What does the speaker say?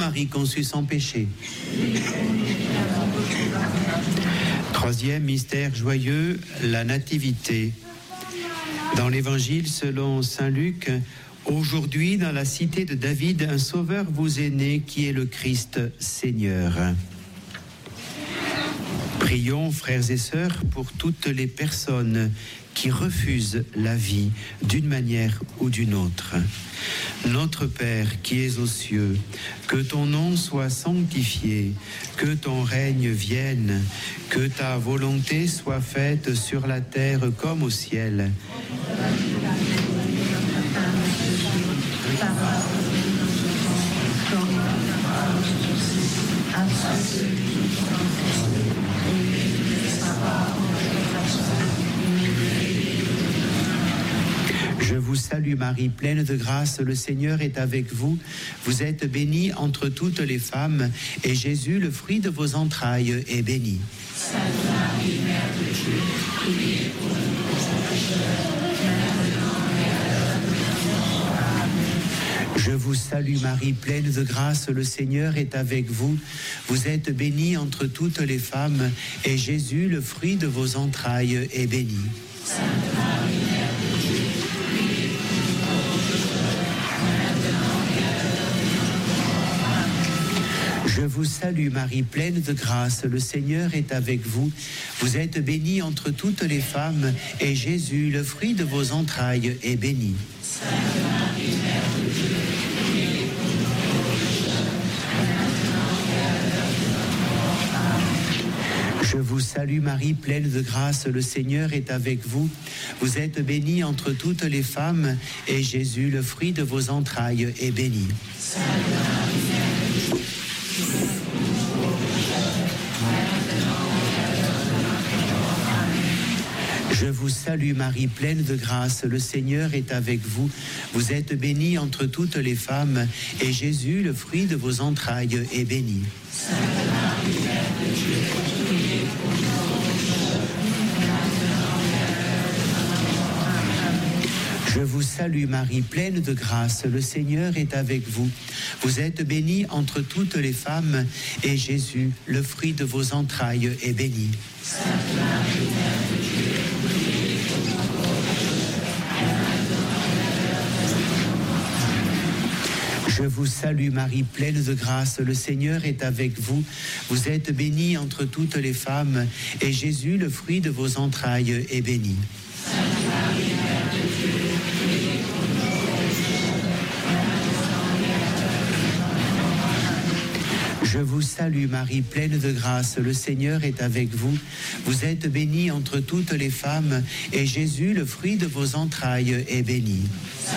Marie conçue sans péché. Troisième mystère joyeux, la nativité. Dans l'évangile selon saint Luc, aujourd'hui dans la cité de David, un sauveur vous est né qui est le Christ Seigneur. Prions, frères et sœurs, pour toutes les personnes qui refusent la vie d'une manière ou d'une autre. Notre Père qui es aux cieux, que ton nom soit sanctifié, que ton règne vienne, que ta volonté soit faite sur la terre comme au ciel. Je vous salue Marie, pleine de grâce, le Seigneur est avec vous. Vous êtes bénie entre toutes les femmes, et Jésus, le fruit de vos entrailles, est béni. Sainte Marie, Mère de Dieu, priez pour nous pauvres pécheurs, maintenant et à l'heure de notre mort. Amen. Je vous salue Marie, pleine de grâce, le Seigneur est avec vous. Vous êtes bénie entre toutes les femmes, et Jésus, le fruit de vos entrailles, est béni. Sainte Marie, Mère de Dieu, je vous salue Marie, pleine de grâce, le Seigneur est avec vous. Vous êtes bénie entre toutes les femmes, et Jésus, le fruit de vos entrailles, est béni. Sainte Marie, Mère de Dieu, priez pour nous pauvres pécheurs, maintenant et à l'heure de notre mort. Amen. Je vous salue Marie, pleine de grâce, le Seigneur est avec vous. Vous êtes bénie entre toutes les femmes, et Jésus, le fruit de vos entrailles, est béni. Sainte Marie, Mère de Dieu, je vous salue Marie, pleine de grâce, le Seigneur est avec vous. Vous êtes bénie entre toutes les femmes, et Jésus, le fruit de vos entrailles, est béni. Sainte Marie, Mère de Dieu, priez pour nous pauvres pécheurs, maintenant et à l'heure de notre mort. Amen. Je vous salue Marie, pleine de grâce, le Seigneur est avec vous. Vous êtes bénie entre toutes les femmes, et Jésus, le fruit de vos entrailles, est béni. Sainte Marie, Mère de Dieu, priez pour nous pauvres pécheurs, maintenant et à l'heure de notre mort. Je vous salue Marie, pleine de grâce, le Seigneur est avec vous. Vous êtes bénie entre toutes les femmes, et Jésus, le fruit de vos entrailles, est béni. Sainte Marie, Mère de Dieu, priez pour nous pauvres pécheurs, maintenant et à l'heure de notre mort. Je vous salue Marie, pleine de grâce, le Seigneur est avec vous. Vous êtes bénie entre toutes les femmes, et Jésus, le fruit de vos entrailles, est béni.